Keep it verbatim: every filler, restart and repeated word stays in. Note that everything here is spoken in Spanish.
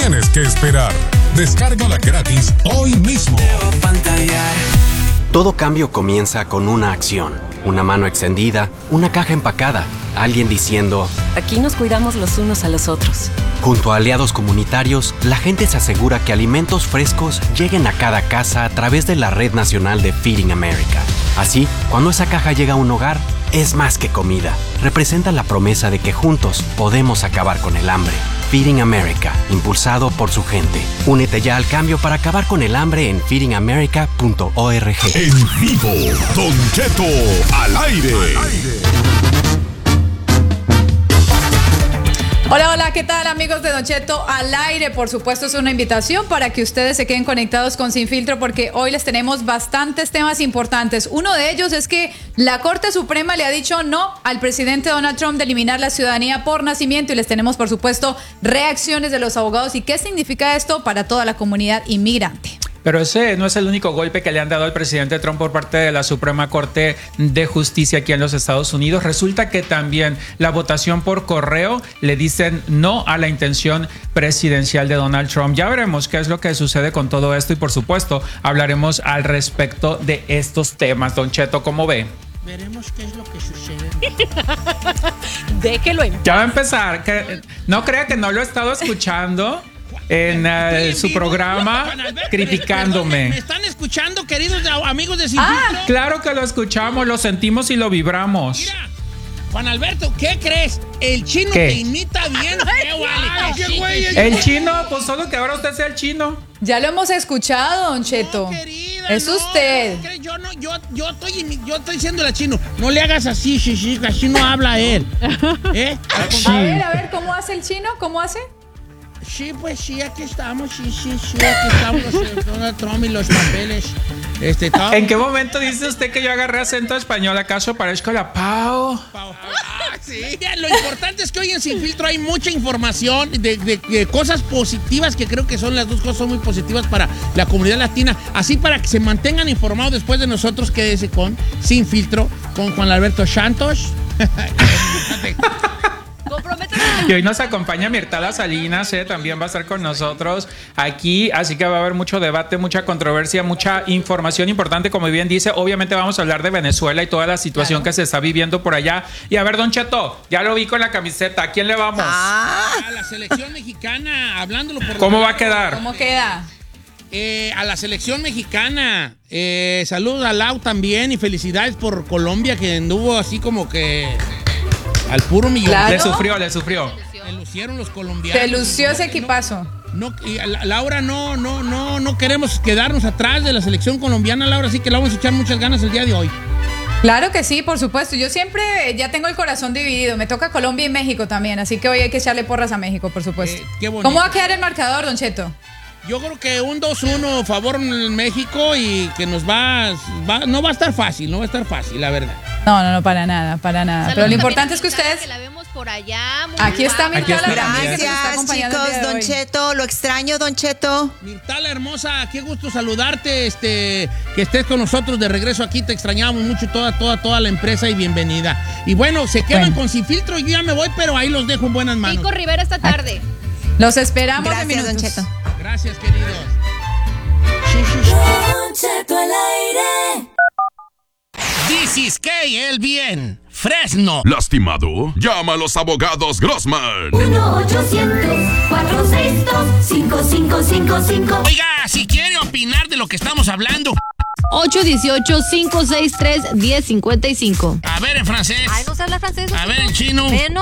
tienes que esperar. Descárgala gratis hoy mismo. Todo cambio comienza con una acción. Una mano extendida, una caja empacada, alguien diciendo: aquí nos cuidamos los unos a los otros. Junto a aliados comunitarios, la gente se asegura que alimentos frescos lleguen a cada casa a través de la Red Nacional de Feeding America. Así, cuando esa caja llega a un hogar, es más que comida. Representa la promesa de que juntos podemos acabar con el hambre. Feeding America, impulsado por su gente. Únete ya al cambio para acabar con el hambre en feeding america punto org. En vivo, Don Cheto al aire. Al aire. Hola, hola, ¿qué tal, amigos de Don Cheto al aire? Por supuesto, es una invitación para que ustedes se queden conectados con Sin Filtro, porque hoy les tenemos bastantes temas importantes. Uno de ellos es que la Corte Suprema le ha dicho no al presidente Donald Trump de eliminar la ciudadanía por nacimiento, y les tenemos, por supuesto, reacciones de los abogados y qué significa esto para toda la comunidad inmigrante. Pero ese no es el único golpe que le han dado al presidente Trump por parte de la Suprema Corte de Justicia aquí en los Estados Unidos. Resulta que también la votación por correo le dicen no a la intención presidencial de Donald Trump. Ya veremos qué es lo que sucede con todo esto y, por supuesto, hablaremos al respecto de estos temas. Don Cheto, ¿cómo ve? Veremos qué es lo que sucede. Déjelo en paz. Ya va a empezar. Que, no crea que no lo he estado escuchando en uh, su programa criticándome. ¿Me están escuchando, queridos amigos de Sin Ah, Filtro? Claro que lo escuchamos, lo sentimos y lo vibramos. Mira, Juan Alberto, ¿qué crees? El chino ¿Qué? te imita bien feo, vale. Ay, Que qué sí, güey, que sí. el chino, pues solo que ahora usted sea el chino. Ya lo hemos escuchado, Don Cheto. No, querida, es no, usted. ¿cómo crees? Yo no, yo, yo estoy, yo estoy diciéndole al chino, no le hagas así, sí, sí, así no habla él. ¿Eh? A ver, a ver, ¿cómo hace el chino? ¿Cómo hace? Sí, pues sí, aquí estamos, sí, sí, sí, aquí estamos, eh, Donald Trump y los papeles. Este, todo. ¿En qué momento dice usted que yo agarré acento español? ¿Acaso parezco la Pau? Ah, sí. Ya, lo importante es que hoy en Sin Filtro hay mucha información de, de, de cosas positivas, que creo que son las dos cosas muy positivas para la comunidad latina. Así, para que se mantengan informados después de nosotros, quédese con Sin Filtro, con Juan Alberto Santos. Y hoy nos acompaña Mirtala Salinas, eh, también va a estar con nosotros aquí, así que va a haber mucho debate, mucha controversia, mucha información importante, como bien dice. Obviamente vamos a hablar de Venezuela y toda la situación claro. que se está viviendo por allá. Y a ver, Don Cheto, ya lo vi con la camiseta, ¿a quién le vamos? Ah, a la selección mexicana, hablándolo por... ¿Cómo va a quedar? ¿Cómo queda? Eh, a la selección mexicana. Eh, saludos a Lau también y felicidades por Colombia, que anduvo así como que... al puro millón. Claro. Le sufrió, le sufrió. Se lucieron los colombianos. Se lució ese no, equipazo. No, y a Laura, no, no, no, no queremos quedarnos atrás de la selección colombiana, Laura, así que le vamos a echar muchas ganas el día de hoy. Claro que sí, por supuesto. Yo siempre ya tengo el corazón dividido. Me toca Colombia y México también, así que hoy hay que echarle porras a México, por supuesto. Eh, qué bonito. ¿Cómo va a quedar el marcador, Don Cheto? Yo creo que un dos uno favor en México, y que nos va, va, no va a estar fácil, no va a estar fácil, la verdad. No, no, no, para nada, para nada. Saludos. Pero lo importante es que ustedes... Que la vemos por allá. Muy Aquí está guapa. Mirtala Aquí está también, que nos está Gracias, acompañando el chicos, día de Don hoy. Cheto, lo extraño, Don Cheto. Mirtala hermosa, qué gusto saludarte, este, que estés con nosotros de regreso aquí, te extrañábamos mucho, toda, toda, toda la empresa, y bienvenida. Y bueno, se quedan Bueno. con Sin Filtro, yo ya me voy, pero ahí los dejo en buenas manos. Pico Rivera esta tarde. Los esperamos en Gracias, Don minutos. Cheto. Gracias, queridos. Don Cheto al aire. This is K, el bien, Fresno. ¿Lastimado? Llama a los abogados Grossman. uno ochocientos, cuatrocientos sesenta y dos, cinco cinco cinco cinco. Oiga, si quiere opinar de lo que estamos hablando. ocho uno ocho, cinco seis tres, uno cero cinco cinco. A ver en francés. Ay, ¿no se habla francés? A ver en chino. Menos.